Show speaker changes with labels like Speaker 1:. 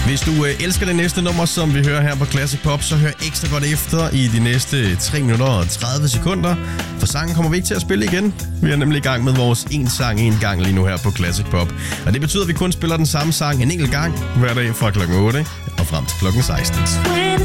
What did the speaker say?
Speaker 1: Hvis du elsker det næste nummer, som vi hører her på Classic Pop, så hør ekstra godt efter i de næste 3 minutter og 30 sekunder. For sangen kommer vi ikke til at spille igen. Vi er nemlig i gang med vores en sang en gang lige nu her på Classic Pop. Og det betyder, at vi kun spiller den samme sang en enkelt gang hver dag fra klokken 8 og frem til klokken 16.